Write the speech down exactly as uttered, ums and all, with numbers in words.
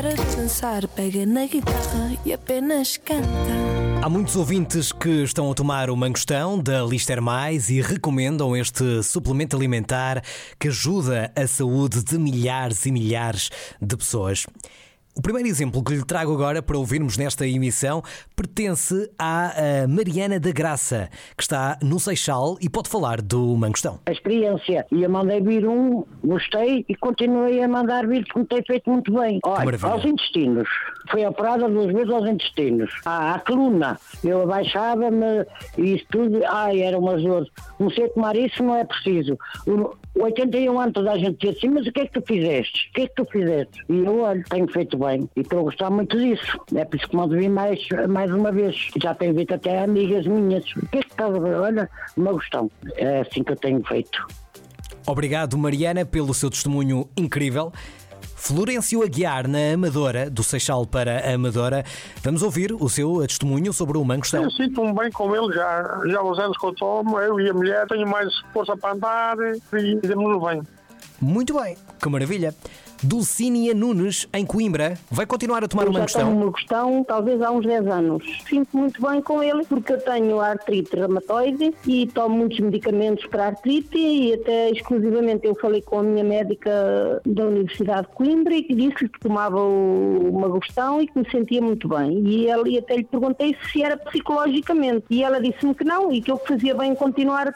Para de dançar, pega na guitarra e apenas canta. Há muitos ouvintes que estão a tomar o mangostão da Lister Mais e recomendam este suplemento alimentar que ajuda a saúde de milhares e milhares de pessoas. O primeiro exemplo que lhe trago agora para ouvirmos nesta emissão pertence à Mariana da Graça, que está no Seixal e pode falar do mangostão. A experiência, e eu mandei vir um, gostei e continuei a mandar vir porque me tem feito muito bem. Olha, aos intestinos, fui operada duas vezes aos intestinos. Ah, à coluna, eu abaixava-me e isso tudo, ai, era umas dores. Comecei a tomar isso, não é preciso. O, oitenta e um anos toda a gente dizia assim, mas o que é que tu fizeste? O que é que tu fizeste? E eu, olha, tenho feito bem e estou a gostar muito disso. É por isso que mando vir mais, mais uma vez. Já tenho visto até amigas minhas. O que é que estás a ver? Olha, uma questão. É assim que eu tenho feito. Obrigado, Mariana, pelo seu testemunho incrível. Florencio Aguiar, na Amadora, do Seixal para a Amadora. Vamos ouvir o seu testemunho sobre o mangostão. Eu sinto-me bem com ele já. Já há uns anos que eu tomo, eu e a mulher, tenho mais força para andar e demos-nos bem. Muito bem, que maravilha. Dulcínia Nunes, em Coimbra, vai continuar a tomar o mangostão? Eu já tomo o mangostão talvez há uns dez anos. Sinto muito bem com ele porque eu tenho artrite reumatoide e tomo muitos medicamentos para artrite e até exclusivamente eu falei com a minha médica da Universidade de Coimbra e que disse que tomava o mangostão e que me sentia muito bem. E, ela, e até lhe perguntei se era psicologicamente e ela disse-me que não e que eu fazia bem continuar a